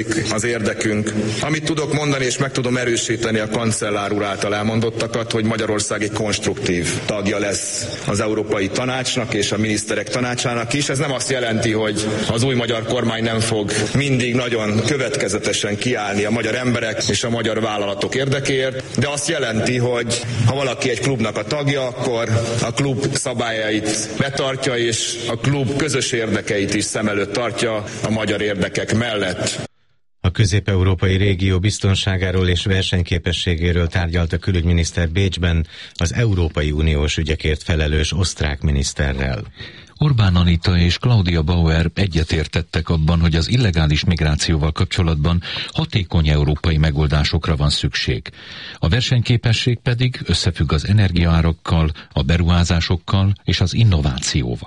az érdekünk. Amit tudok mondani, és meg tudom erősíteni a kancellár úr által elmondottakat, hogy Magyarország egy konstruktív tagja lesz az Európai Tanácsnak és a miniszterek tanácsának is. Ez nem azt jelenti, hogy az új magyar kormány nem fog mindig nagyon következetesen kiállni a magyar emberek és a magyar vállalatok érdekéért, de azt jelenti, hogy ha valaki egy klubnak a tagja, akkor a klub szabályait betartja, és a klub közös érdekeit is szem előtt tartja a magyar érdekek mellett. A közép-európai régió biztonságáról és versenyképességéről tárgyalt a külügyminiszter Bécsben az Európai Uniós ügyekért felelős osztrák miniszterrel. Orbán Anita és Claudia Bauer egyetértettek abban, hogy az illegális migrációval kapcsolatban hatékony európai megoldásokra van szükség. A versenyképesség pedig összefügg az energiaárakkal, a beruházásokkal és az innovációval.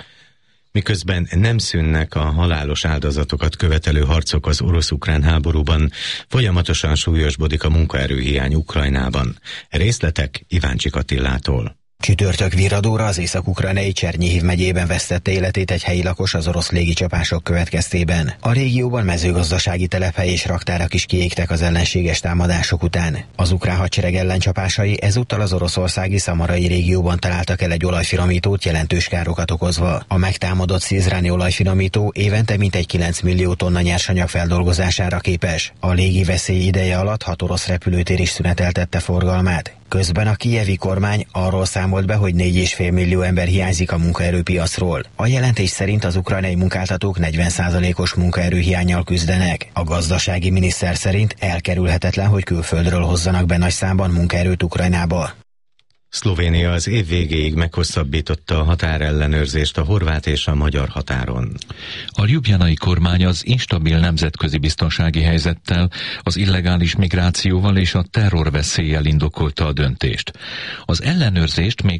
Miközben nem szűnnek a halálos áldozatokat követelő harcok az orosz-ukrán háborúban, folyamatosan súlyosbodik a munkaerőhiány Ukrajnában. Részletek Iváncsik Attilától. Csütörtök virradóra az észak-ukrajnai Csernyihív megyében vesztette életét egy helyi lakos az orosz légicsapások következtében. A régióban mezőgazdasági telephely és raktárak is kiégtek az ellenséges támadások után. Az ukrán hadsereg ellencsapásai ezúttal az oroszországi szamarai régióban találtak el egy olajfinomítót, jelentős károkat okozva. A megtámadott szizráni olajfinomító évente mintegy 9 millió tonna nyersanyag feldolgozására képes. A légi veszély ideje alatt 6 orosz repülőtér is szüneteltette forgalmát. Közben a kijevi kormány arról számolt be, hogy 4,5 millió ember hiányzik a munkaerőpiacról. A jelentés szerint az ukrajnai munkáltatók 40%-os munkaerőhiánnyal küzdenek. A gazdasági miniszter szerint elkerülhetetlen, hogy külföldről hozzanak be nagy számban munkaerőt Ukrajnába. Szlovénia az év végéig meghosszabbította a határellenőrzést a horvát és a magyar határon. A ljubljanai kormány az instabil nemzetközi biztonsági helyzettel, az illegális migrációval és a terrorveszéllyel indokolta a döntést. Az ellenőrzést még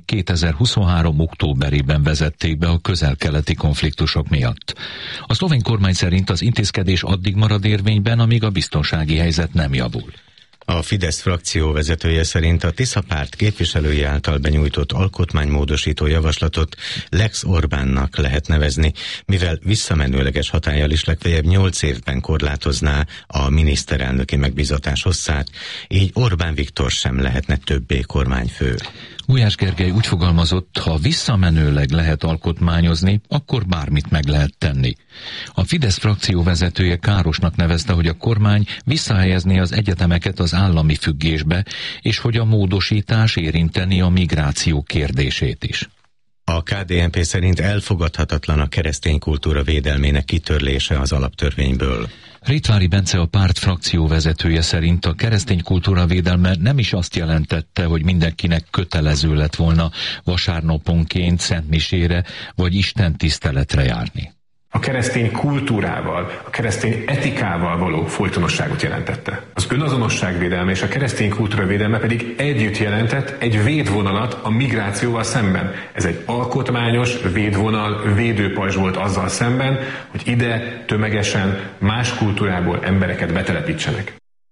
2023. októberében vezették be a közel-keleti konfliktusok miatt. A szlovén kormány szerint az intézkedés addig marad érvényben, amíg a biztonsági helyzet nem javul. A Fidesz frakció vezetője szerint a Tisza párt képviselői által benyújtott alkotmánymódosító javaslatot Lex Orbánnak lehet nevezni, mivel visszamenőleges hatállyal is legfeljebb 8 évben korlátozná a miniszterelnöki megbízatás hosszát, így Orbán Viktor sem lehetne többé kormányfő. Gulyás Gergely úgy fogalmazott, ha visszamenőleg lehet alkotmányozni, akkor bármit meg lehet tenni. A Fidesz frakció vezetője károsnak nevezte, hogy a kormány visszahelyezné az egyetemeket az állami függésbe, és hogy a módosítás érinteni a migráció kérdését is. A KDNP szerint elfogadhatatlan a keresztény kultúra védelmének kitörlése az alaptörvényből. Ritvári Bence, a párt frakció vezetője szerint a keresztény kultúra védelme nem is azt jelentette, hogy mindenkinek kötelező lett volna vasárnaponként szentmisére vagy Isten tiszteletre járni. A keresztény kultúrával, a keresztény etikával való folytonosságot jelentette. Az önazonosság védelme és a keresztény kultúra védelme pedig együtt jelentett egy védvonalat a migrációval szemben. Ez egy alkotmányos védvonal, védőpajzs volt azzal szemben, hogy ide tömegesen más kultúrából embereket betelepítsenek.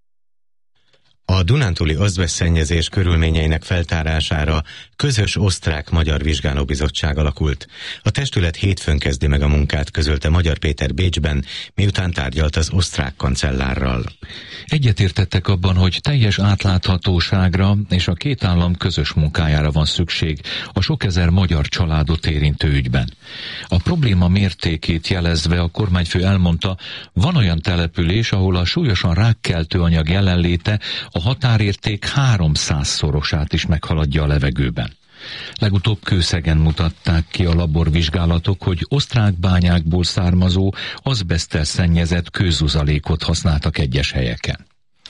A dunántúli azbesztszennyezés körülményeinek feltárására közös osztrák-magyar vizsgálóbizottság alakult. A testület hétfőn kezdi meg a munkát, közölte Magyar Péter Bécsben, miután tárgyalt az osztrák kancellárral. Egyetértettek abban, hogy teljes átláthatóságra és a két állam közös munkájára van szükség a sok ezer magyar családot érintő ügyben. A probléma mértékét jelezve a kormányfő elmondta, van olyan település, ahol a súlyosan rákkeltő anyag jelenléte a határérték 300-szorosát is meghaladja a levegőben. Legutóbb Kőszegen mutatták ki a laborvizsgálatok, hogy osztrák bányákból származó azbeszttel szennyezett kőzuzalékot használtak egyes helyeken.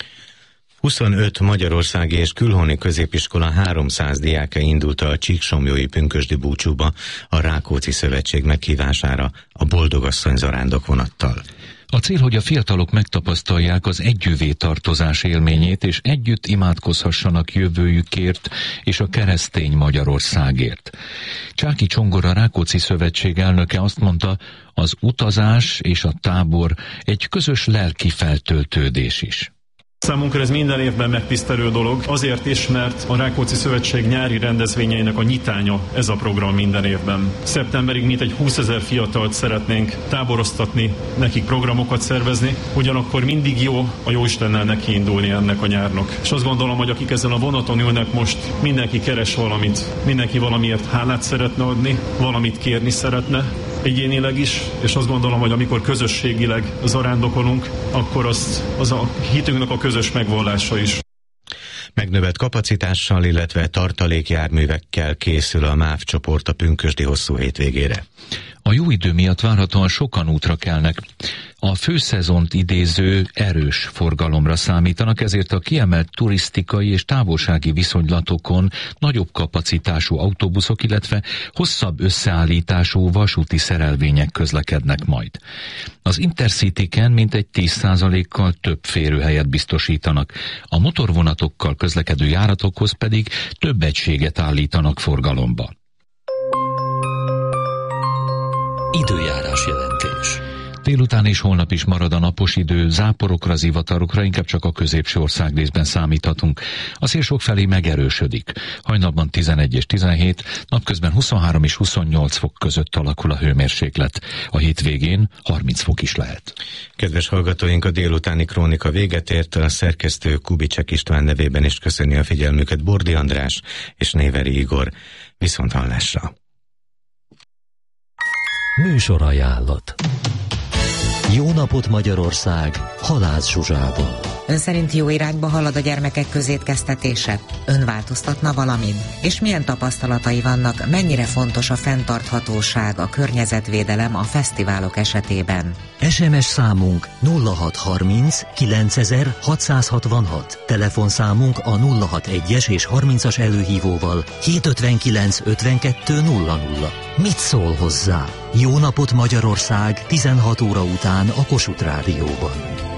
25 magyarországi és külhoni középiskola 300 diákja indult a Csíksomlyói pünkösdi búcsúba a Rákóczi Szövetség meghívására a Boldogasszony zarándok vonattal. A cél, hogy a fiatalok megtapasztalják az együvé tartozás élményét, és együtt imádkozhassanak jövőjükért és a keresztény Magyarországért. Csáky Csongor, a Rákóczi Szövetség elnöke azt mondta, az utazás és a tábor egy közös lelki feltöltődés is. Számunkra ez minden évben megtisztelő dolog, azért is, mert a Rákóczi Szövetség nyári rendezvényeinek a nyitánya ez a program minden évben. Szeptemberig mintegy 20 000 fiatalt szeretnénk táboroztatni, nekik programokat szervezni, ugyanakkor mindig jó a Jóistennel nekiindulni ennek a nyárnak. És azt gondolom, hogy akik ezen a vonaton ülnek most, mindenki keres valamit, mindenki valamiért hálát szeretne adni, valamit kérni szeretne, egyénileg is, és azt gondolom, hogy amikor közösségileg zarándokolunk, akkor az a hitünknek a közös megvallása is. Megnövelt kapacitással, illetve tartalékjárművekkel készül a MÁV csoport a pünkösdi hosszú hétvégére. A jó idő miatt várhatóan sokan útra kelnek. A főszezont idéző erős forgalomra számítanak, ezért a kiemelt turisztikai és távolsági viszonylatokon nagyobb kapacitású autóbuszok, illetve hosszabb összeállítású vasúti szerelvények közlekednek majd. Az Intercityken mintegy 10%-kal több férőhelyet biztosítanak, a motorvonatokkal közlekedő járatokhoz pedig több egységet állítanak forgalomba. Időjárás jelentés. Délután és holnap is marad a napos idő, záporokra, zivatarokra inkább csak a középső országrészben számíthatunk. A szél sokfelé megerősödik. Hajnalban 11 és 17, napközben 23 és 28 fok között alakul a hőmérséklet. A hétvégén 30 fok is lehet. Kedves hallgatóink, a délutáni krónika véget ért, a szerkesztő Kubicsek István nevében is köszöni a figyelmüket Bordi András és Néveri Igor. Viszonthallásra! Műsorajánlat. Jó napot Magyarország, Halász Zsuzsából. Ön szerint jó irányba halad a gyermekek közétkeztetése? Ön változtatna valamin? És milyen tapasztalatai vannak, mennyire fontos a fenntarthatóság, a környezetvédelem a fesztiválok esetében? SMS számunk 0630 9666, telefonszámunk a 061-es és 30-as előhívóval 759 52 00. Mit szól hozzá? Jó napot Magyarország 16 óra után a Kossuth Rádióban.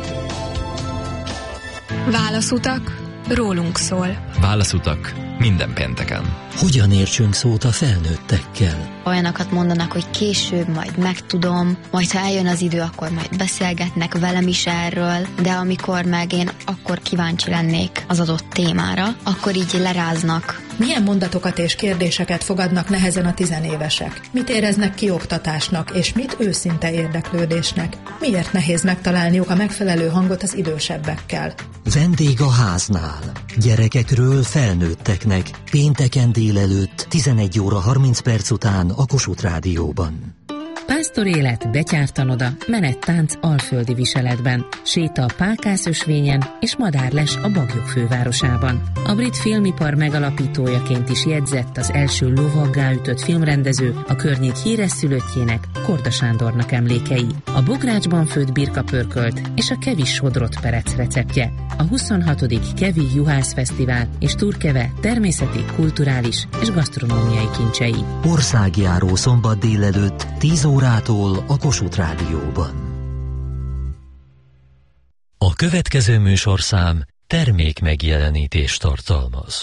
Válaszutak, rólunk szól. Válaszutak minden pénteken. Hogyan értsünk szót a felnőttekkel? Olyanokat mondanak, hogy később majd megtudom, majd ha eljön az idő, akkor majd beszélgetnek velem is erről, de amikor meg én akkor kíváncsi lennék az adott témára, akkor így leráznak. Milyen mondatokat és kérdéseket fogadnak nehezen a tizenévesek? Mit éreznek kioktatásnak, és mit őszinte érdeklődésnek? Miért nehéz megtalálniuk a megfelelő hangot az idősebbekkel? Vendég a háznál. Gyerekekről felnőtteknek. Pénteken délelőtt 11 óra 30 perc után a Kossuth Rádióban. Pásztor élet, betyártanoda, menettánc alföldi viseletben, séta a Pákászösvényen és madárles a Baglyok fővárosában. A brit filmipar megalapítójaként is jegyzett az első lovaggá ütött filmrendező, a környék híres szülöttjének, Korda Sándornak emlékei, a bográcsban főtt birkapörkölt és a kevi sodrott perec receptje, a 26. Kevi Juhász Fesztivál és Turkeve természeti, kulturális és gasztronómiai kincsei. Országjáró szombat délelőtt 10 órától a Kossuth Rádióban. A következő műsorszám termék megjelenítést tartalmaz.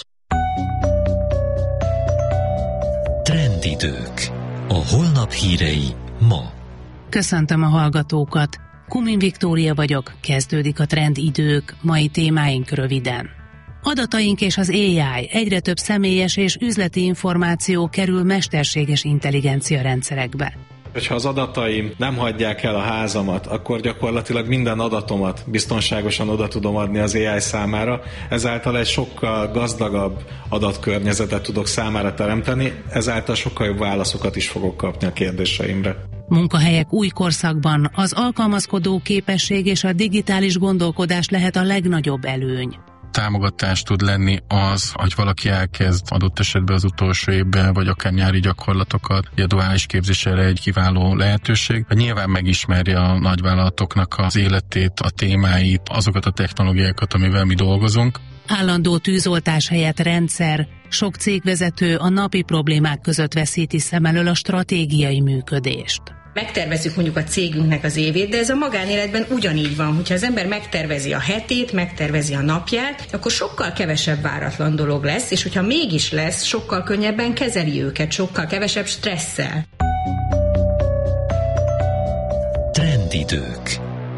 Trendidők. A holnap hírei ma. Köszöntöm a hallgatókat. Kumin Viktória vagyok, kezdődik a Trendidők, mai témáink röviden. Adataink és az AI, egyre több személyes és üzleti információ kerül mesterséges intelligencia rendszerekbe. Hogyha az adataim nem hagyják el a házamat, akkor gyakorlatilag minden adatomat biztonságosan oda tudom adni az AI számára, ezáltal egy sokkal gazdagabb adatkörnyezetet tudok számára teremteni, ezáltal sokkal jobb válaszokat is fogok kapni a kérdéseimre. Munkahelyek új korszakban az alkalmazkodó képesség és a digitális gondolkodás lehet a legnagyobb előny. Támogatás tud lenni az, hogy valaki elkezd adott esetben az utolsó évben, vagy akár nyári gyakorlatokat, a duális képzés erre egy kiváló lehetőség. Nyilván megismeri a nagyvállalatoknak az életét, a témáit, azokat a technológiákat, amivel mi dolgozunk. Állandó tűzoltás helyett rendszer, sok cégvezető a napi problémák között veszíti szem elől a stratégiai működést. Megtervezzük mondjuk a cégünknek az évét, de ez a magánéletben ugyanígy van, hogyha az ember megtervezi a hetét, megtervezi a napját, akkor sokkal kevesebb váratlan dolog lesz, és hogyha mégis lesz, sokkal könnyebben kezeli őket, sokkal kevesebb stresszel. Trendidők.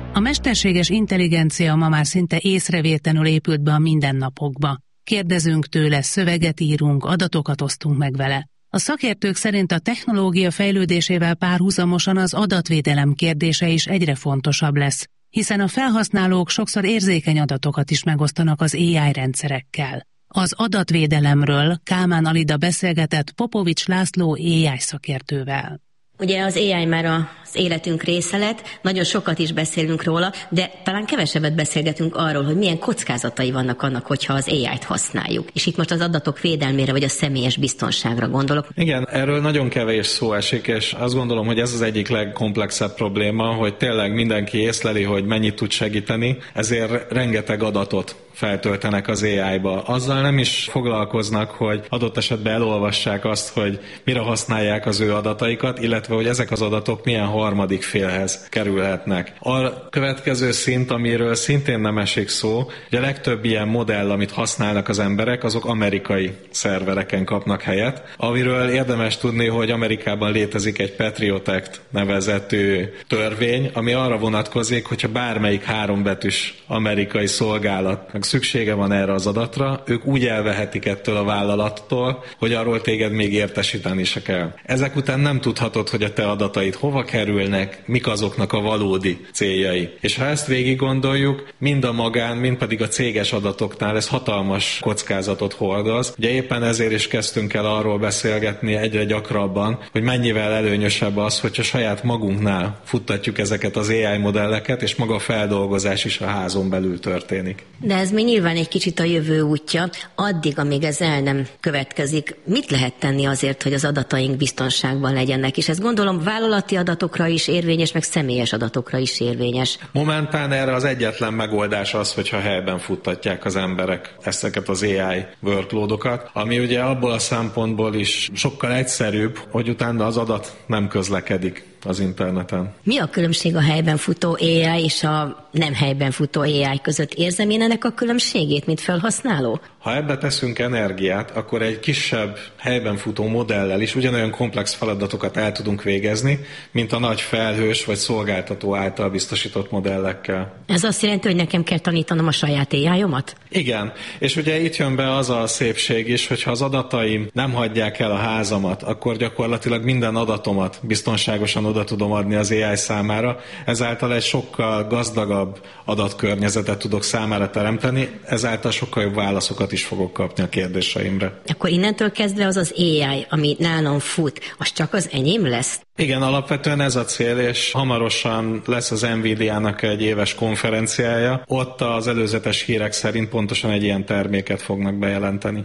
A mesterséges intelligencia ma már szinte észrevétlenül épült be a mindennapokba. Kérdezünk tőle, szöveget írunk, adatokat osztunk meg vele. A szakértők szerint a technológia fejlődésével párhuzamosan az adatvédelem kérdése is egyre fontosabb lesz, hiszen a felhasználók sokszor érzékeny adatokat is megosztanak az AI rendszerekkel. Az adatvédelemről Kálmán Alida beszélgetett Popovics László AI szakértővel. Ugye az AI már az életünk része lett, nagyon sokat is beszélünk róla, de talán kevesebbet beszélgetünk arról, hogy milyen kockázatai vannak annak, hogyha az AI-t használjuk. És itt most az adatok védelmére vagy a személyes biztonságra gondolok. Igen, erről nagyon kevés szó esik, és azt gondolom, hogy ez az egyik legkomplexebb probléma, hogy tényleg mindenki észleli, hogy mennyit tud segíteni, ezért rengeteg adatot feltöltenek az AI-ba. Azzal nem is foglalkoznak, hogy adott esetben elolvassák azt, hogy mire használják az ő adataikat, illetve hogy ezek az adatok milyen harmadik félhez kerülhetnek. A következő szint, amiről szintén nem esik szó, hogy a legtöbb ilyen modell, amit használnak az emberek, azok amerikai szervereken kapnak helyet, amiről érdemes tudni, hogy Amerikában létezik egy Patriot Act nevezetű törvény, ami arra vonatkozik, hogyha bármelyik hárombetűs amerikai szolgálat szüksége van erre az adatra, ők úgy elvehetik ettől a vállalattól, hogy arról téged még értesíteni se kell. Ezek után nem tudhatod, hogy a te adataid hova kerülnek, mik azoknak a valódi céljai. És ha ezt végig gondoljuk, mind a magán, mind pedig a céges adatoknál ez hatalmas kockázatot hordoz. Ugye éppen ezért is kezdtünk el arról beszélgetni egyre gyakrabban, hogy mennyivel előnyösebb az, hogyha saját magunknál futtatjuk ezeket az AI modelleket, és maga a feldolgozás is a házon belül történik. De ez még nyilván egy kicsit a jövő útja. Addig, amíg ez el nem következik, mit lehet tenni azért, hogy az adataink biztonságban legyenek? És ezt gondolom vállalati adatokra is érvényes, meg személyes adatokra is érvényes. Momentán erre az egyetlen megoldás az, hogyha helyben futtatják az emberek ezeket az AI workloadokat, ami ugye abból a szempontból is sokkal egyszerűbb, hogy utána az adat nem közlekedik az interneten. Mi a különbség a helyben futó AI és a nem helyben futó AI között? Érzem én ennek a különbségét, mint felhasználó? Ha ebbe teszünk energiát, akkor egy kisebb helyben futó modellel is ugyanolyan komplex feladatokat el tudunk végezni, mint a nagy felhős vagy szolgáltató által biztosított modellekkel. Ez azt jelenti, hogy nekem kell tanítanom a saját AI-omat? Igen, és ugye itt jön be az a szépség is, hogy ha az adataim nem hagyják el a házamat, akkor gyakorlatilag minden adatomat biztonságosan oda tudom adni az AI számára, ezáltal egy sokkal gazdagabb adatkörnyezetet tudok számára teremteni, ezáltal sokkal jobb válaszokat is fogok kapni a kérdéseimre. Akkor innentől kezdve az az AI, ami nálam fut, az csak az enyém lesz? Igen, alapvetően ez a cél, és hamarosan lesz az Nvidia-nak egy éves konferenciája. Ott az előzetes hírek szerint pontosan egy ilyen terméket fognak bejelenteni.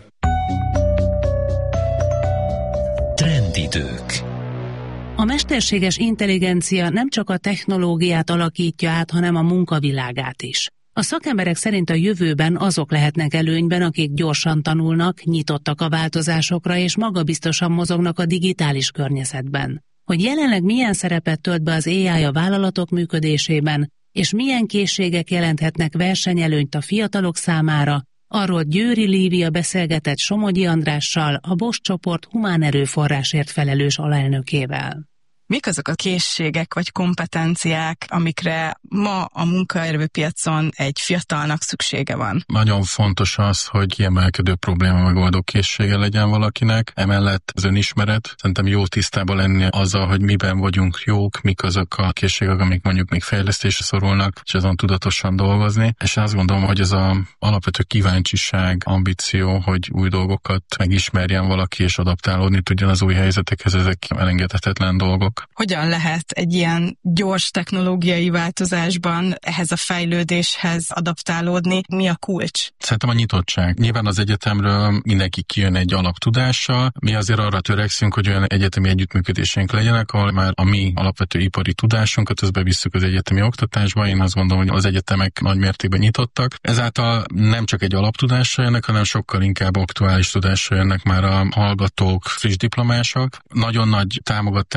Trendidők. A mesterséges intelligencia nem csak a technológiát alakítja át, hanem a munkavilágát is. A szakemberek szerint a jövőben azok lehetnek előnyben, akik gyorsan tanulnak, nyitottak a változásokra és magabiztosan mozognak a digitális környezetben. Hogy jelenleg milyen szerepet tölt be az AI a vállalatok működésében, és milyen készségek jelenthetnek versenyelőnyt a fiatalok számára, arról Győri Lívia beszélgetett Somogyi Andrással, a Bosch csoport humán erőforrásért felelős alelnökével. Mik azok a készségek vagy kompetenciák, amikre ma a munkaerőpiacon egy fiatalnak szüksége van? Nagyon fontos az, hogy kiemelkedő probléma megoldó készsége legyen valakinek. Emellett az önismeret. Szerintem jó tisztában lenni azzal, hogy miben vagyunk jók, mik azok a készségek, amik mondjuk még fejlesztésre szorulnak, és azon tudatosan dolgozni. És azt gondolom, hogy ez az alapvető kíváncsiság, ambíció, hogy új dolgokat megismerjen valaki és adaptálódni tudjon az új helyzetekhez, ezek elengedhetetlen dolgok. Hogyan lehet egy ilyen gyors technológiai változásban ehhez a fejlődéshez adaptálódni? Mi a kulcs? Szerintem a nyitottság. Nyilván az egyetemről mindenki kijön egy alaptudással. Mi azért arra törekszünk, hogy olyan egyetemi együttműködéseink legyenek, ahol már a mi alapvető ipari tudásunkat azt bevisszük az egyetemi oktatásba. Én azt gondolom, hogy az egyetemek nagy mértékben nyitottak. Ezáltal nem csak egy alaptudásra jönnek, hanem sokkal inkább aktuális tudásra jönnek már a hallgatók, friss diplomások. Nagyon nagy támogatást tud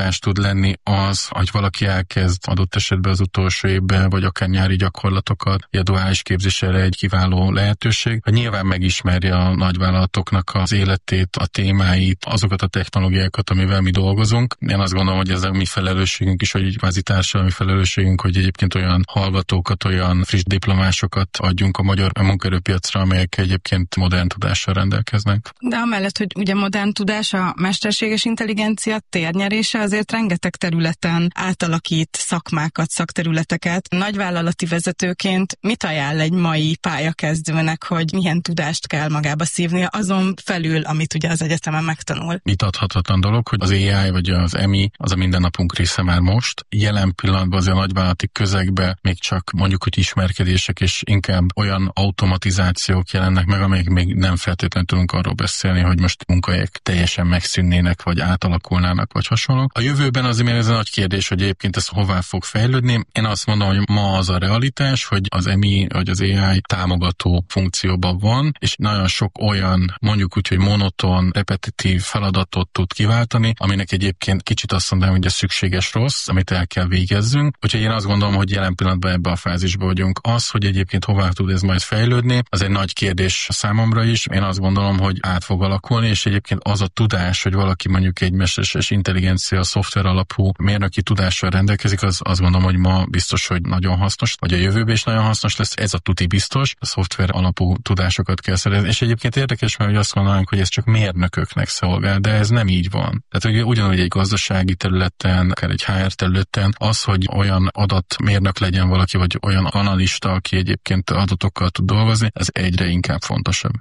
lenni az, hogy valaki elkezd adott esetben az utolsó évben, vagy akár nyári gyakorlatokat, a duális képzés erre egy kiváló lehetőség, hogy nyilván megismeri a nagyvállalatoknak az életét, a témáit, azokat a technológiákat, amivel mi dolgozunk. Én azt gondolom, hogy ez a mi felelősségünk is, hogy egy kvázi társadalmi felelősségünk, hogy egyébként olyan hallgatókat, olyan friss diplomásokat adjunk a magyar munkaerőpiacra, amelyek egyébként modern tudással rendelkeznek. De amellett, hogy ugye modern tudás, a mesterséges intelligencia térnyerése azért rengeteg területen átalakít szakmákat, szakterületeket. Nagyvállalati vezetőként mit ajánl egy mai pályakezdőnek, hogy milyen tudást kell magába szívnia azon felül, amit ugye az egyetemen megtanul? Vitathatatlan dolog, hogy az AI vagy az EMI az a mindennapunk része már most. Jelen pillanatban azért a nagyvállalati közegben még csak mondjuk, hogy ismerkedések és inkább olyan automatizációk jelennek meg, amelyek még nem feltétlenül tudunk arról beszélni, hogy most munkahelyek teljesen megszűnnének, vagy átalakulnának, vagy hasonlók. A jövőben azért ez a nagy kérdés, hogy egyébként ez hová fog fejlődni. Én azt mondom, hogy ma az a realitás, hogy az EMI vagy az AI támogató funkcióban van, és nagyon sok olyan, mondjuk úgy, hogy monoton, repetitív feladatot tud kiváltani, aminek egyébként kicsit azt mondom, hogy ez szükséges rossz, amit el kell végezzünk. Úgyhogy én azt gondolom, hogy jelen pillanatban ebben a fázisban vagyunk. Az, hogy egyébként hová tud ez majd fejlődni, az egy nagy kérdés számomra is. Én azt gondolom, hogy át fog alakulni, és egyébként az a tudás, hogy valaki mondjuk egy mesterséges intelligencia, szoftver alapú mérnöki tudással rendelkezik, az azt gondolom, hogy ma biztos, hogy nagyon hasznos, vagy a jövőben is nagyon hasznos lesz. Ez a tuti biztos, a szoftver alapú tudásokat kell szerezni. És egyébként érdekes, mert azt gondolnánk, hogy ez csak mérnököknek szolgál, de ez nem így van. Tehát ugyanúgy egy gazdasági területen, akár egy HR területen, az, hogy olyan adatmérnök legyen valaki, vagy olyan analista, aki egyébként adatokkal tud dolgozni, ez egyre inkább fontosabb.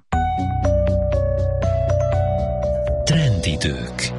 Trendidők.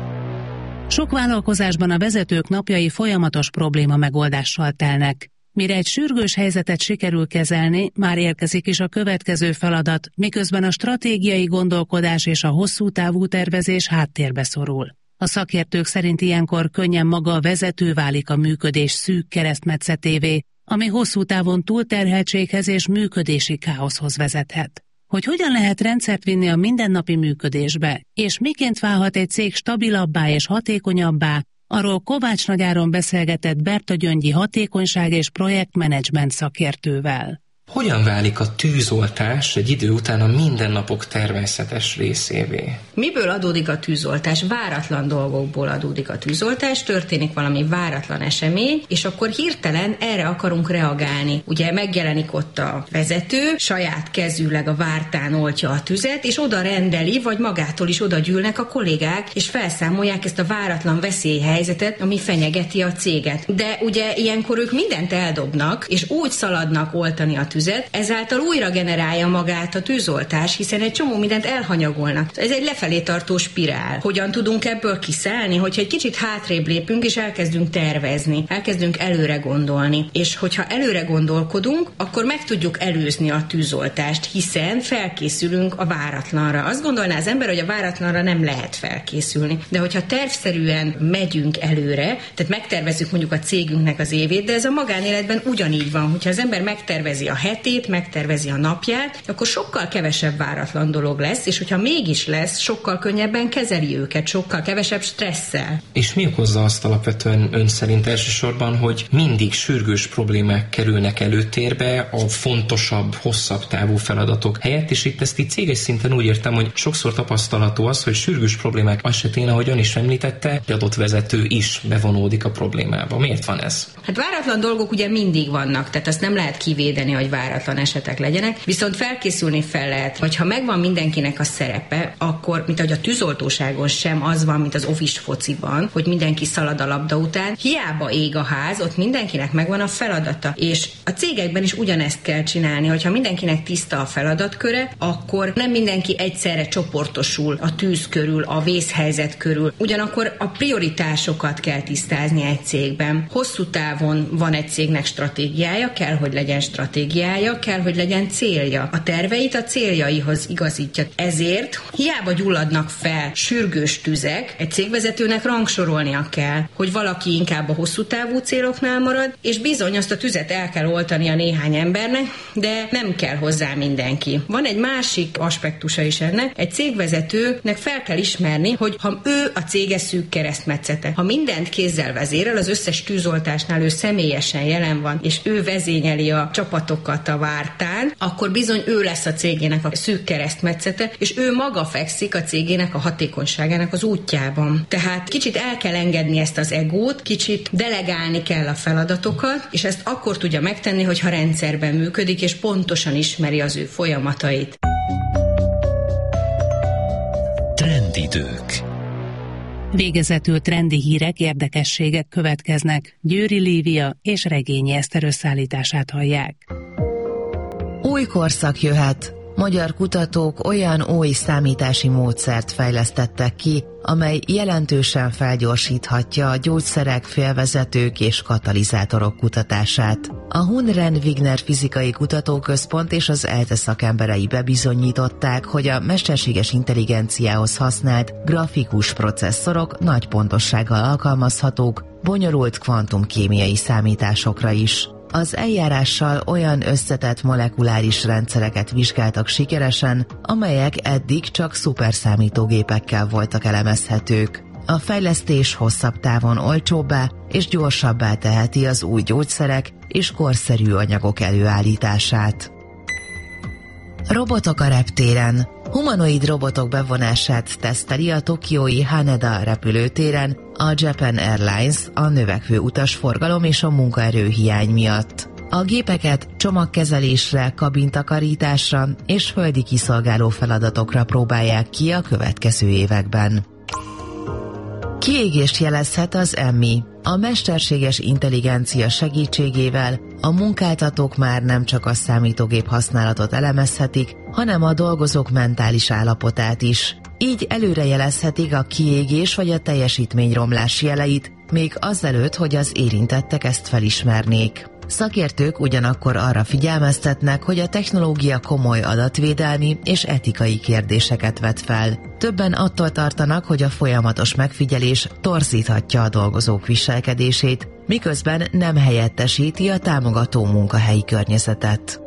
Sok vállalkozásban a vezetők napjai folyamatos probléma megoldással telnek. Mire egy sürgős helyzetet sikerül kezelni, már érkezik is a következő feladat, miközben a stratégiai gondolkodás és a hosszú távú tervezés háttérbe szorul. A szakértők szerint ilyenkor könnyen maga a vezető válik a működés szűk keresztmetszetévé, ami hosszú távon túlterheltséghez és működési káoszhoz vezethet. Hogy hogyan lehet rendszert vinni a mindennapi működésbe, és miként válhat egy cég stabilabbá és hatékonyabbá, arról Kovács Nagy Áron beszélgetett Berta Gyöngyi hatékonyság és projektmenedzsment szakértővel. Hogyan válik a tűzoltás egy idő után a mindennapok természetes részévé? Miből adódik a tűzoltás? Váratlan dolgokból adódik a tűzoltás, történik valami váratlan esemény, és akkor hirtelen erre akarunk reagálni. Ugye megjelenik ott a vezető, saját kezűleg a vártán oltja a tüzet, és oda rendeli, vagy magától is oda gyűlnek a kollégák, és felszámolják ezt a váratlan veszélyhelyzetet, ami fenyegeti a céget. De ugye ilyenkor ők mindent eldobnak, és úgy szaladnak oltani a tüzet, ezáltal újra generálja magát a tűzoltás, hiszen egy csomó mindent elhanyagolnak. Ez egy lefelé tartó spirál. Hogyan tudunk ebből kiszállni? Hogyha egy kicsit hátrébb lépünk, és elkezdünk tervezni, elkezdünk előre gondolni. És hogyha előre gondolkodunk, akkor meg tudjuk előzni a tűzoltást, hiszen felkészülünk a váratlanra. Azt gondolná az ember, hogy a váratlanra nem lehet felkészülni. De hogyha tervszerűen megyünk előre, tehát megtervezzük mondjuk a cégünknek az évét, de ez a magánéletben ugyanígy van. Hogyha az ember megtervezi a hetét, megtervezi a napját, akkor sokkal kevesebb váratlan dolog lesz, és hogyha mégis lesz, sokkal könnyebben kezeli őket, sokkal kevesebb stresszel. És mi okozza azt alapvetően ön szerint elsősorban, hogy mindig sürgős problémák kerülnek előtérbe a fontosabb, hosszabb távú feladatok helyett, és itt ezt így céges szinten úgy értem, hogy sokszor tapasztalható az, hogy sürgős problémák esetén, ahogy ön is említette, egy adott vezető is bevonódik a problémába. Miért van ez? Hát váratlan dolgok ugye mindig vannak, tehát azt nem lehet kivédeni, hogy váratlan esetek legyenek, viszont felkészülni fel lehet, vagy ha megvan mindenkinek a szerepe, akkor, mint ahogy a tűzoltóságon sem az van, mint az office fociban, hogy mindenki szalad a labda után, hiába ég a ház, ott mindenkinek megvan a feladata. És a cégekben is ugyanezt kell csinálni, hogyha mindenkinek tiszta a feladatköre, akkor nem mindenki egyszerre csoportosul a tűz körül, a vészhelyzet körül. Ugyanakkor a prioritásokat kell tisztázni egy cégben. Hosszú távon van egy cégnek stratégiája, kell, hogy legyen stratégia, stratégiája kell, hogy legyen célja. A terveit a céljaihoz igazítja. Ezért hiába gyulladnak fel sürgős tüzek, egy cégvezetőnek rangsorolnia kell, hogy valaki inkább a hosszú távú céloknál marad, és bizony azt a tüzet el kell oltania néhány embernek, de nem kell hozzá mindenki. Van egy másik aspektusa is ennek. Egy cégvezetőnek fel kell ismerni, hogy ha ő a cége szűk keresztmetszete, ha mindent kézzel vezérel, az összes tűzoltásnál ő személyesen jelen van, és ő vezényeli a csapatokat a vártán, akkor bizony ő lesz a cégének a szűk keresztmetszete, és ő maga fekszik a cégének a hatékonyságának az útjában. Tehát kicsit el kell engedni ezt az egót, kicsit delegálni kell a feladatokat, és ezt akkor tudja megtenni, hogyha rendszerben működik, és pontosan ismeri az ő folyamatait. Trendidők. Végezetül trendi hírek, érdekességek következnek. Győri Lívia és Regényi Eszter összeállítását hallják. Új korszak jöhet. Magyar kutatók olyan új számítási módszert fejlesztettek ki, amely jelentősen felgyorsíthatja a gyógyszerek, félvezetők és katalizátorok kutatását. A Hunren-Wigner Fizikai Kutatóközpont és az ELTE szakemberei bebizonyították, hogy a mesterséges intelligenciához használt grafikus processzorok nagy pontossággal alkalmazhatók bonyolult kvantumkémiai számításokra is. Az eljárással olyan összetett molekuláris rendszereket vizsgáltak sikeresen, amelyek eddig csak szuperszámítógépekkel voltak elemezhetők. A fejlesztés hosszabb távon olcsóbbá és gyorsabbá teheti az új gyógyszerek és korszerű anyagok előállítását. Robotok a reptéren. Humanoid robotok bevonását teszteli a tokiói Haneda repülőtéren a Japan Airlines a növekvő utasforgalom és a munkaerőhiány miatt. A gépeket csomagkezelésre, kabintakarításra és földi kiszolgáló feladatokra próbálják ki a következő években. Kiégést jelezhet az Emmy. A mesterséges intelligencia segítségével a munkáltatók már nem csak a számítógép használatot elemezhetik, hanem a dolgozók mentális állapotát is. Így előrejelezhetik a kiégés vagy a teljesítményromlás jeleit, még azelőtt, hogy az érintettek ezt felismernék. Szakértők ugyanakkor arra figyelmeztetnek, hogy a technológia komoly adatvédelmi és etikai kérdéseket vet fel. Többen attól tartanak, hogy a folyamatos megfigyelés torzíthatja a dolgozók viselkedését, miközben nem helyettesíti a támogató munkahelyi környezetet.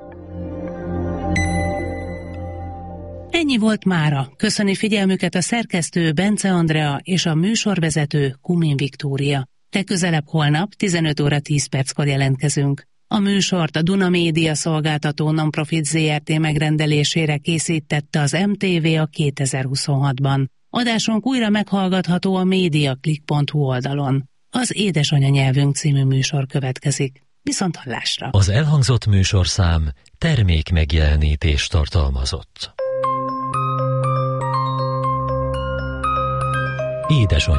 Ennyi volt mára. Köszöni figyelmüket a szerkesztő Bence Andrea és a műsorvezető Kumin Viktória. Legközelebb holnap 15 óra 10 perckor jelentkezünk. A műsort a Duna Média szolgáltató Nonprofit Zrt. Megrendelésére készítette az MTV a 2026-ban. Adásunk újra meghallgatható a mediaclick.hu oldalon. Az Édesanyanyelvünk című műsor következik. Viszonthallásra! Az elhangzott műsorszám termék megjelenítést tartalmazott. Édesanyanyelv.